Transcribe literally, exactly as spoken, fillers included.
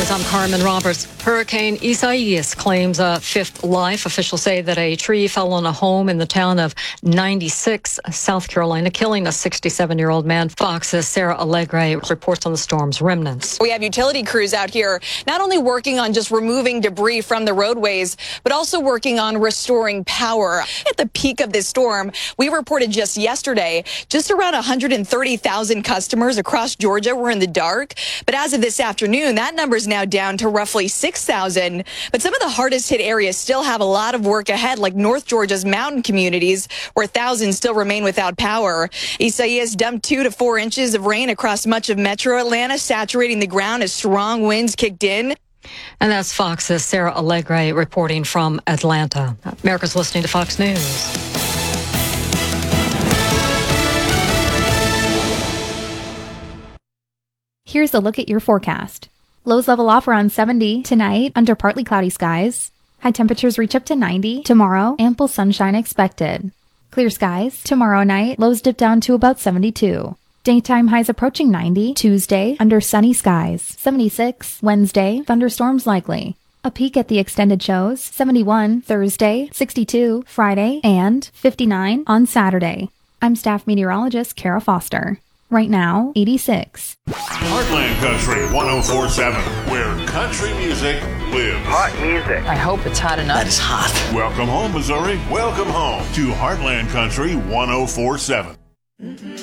News, I'm Carmen Roberts. Hurricane Isaias claims a fifth life. Officials say that a tree fell on a home in the town of ninety-six, South Carolina, killing a sixty-seven-year-old man. Fox's Sarah Allegre reports on the storm's remnants. We have utility crews out here not only working on just removing debris from the roadways, but also working on restoring power. At the peak of this storm, we reported just yesterday, just around one hundred thirty thousand customers across Georgia were in the dark. But as of this afternoon, that number is now down to roughly six thousand. But some of the hardest hit areas still have a lot of work ahead, like North Georgia's mountain communities, where thousands still remain without power. Isaias dumped two to four inches of rain across much of metro Atlanta, saturating the ground as strong winds kicked in. And that's Fox's Sarah Allegre reporting from Atlanta. America's listening to Fox News. Here's a look at your forecast. Lows level off around seventy tonight under partly cloudy skies. High temperatures reach up to ninety tomorrow. Ample sunshine expected. Clear skies tomorrow night. Lows dip down to about seventy-two. Daytime highs approaching ninety. Tuesday under sunny skies. seventy-six. Wednesday thunderstorms likely. A peek at the extended shows. seventy-one Thursday. sixty-two Friday. And fifty-nine on Saturday. I'm staff meteorologist Kara Foster. Right now, eighty-six. Heartland Country one oh four point seven, where country music lives. Hot music. I hope it's hot enough. That is hot. Welcome home, Missouri. Welcome home to Heartland Country one oh four point seven.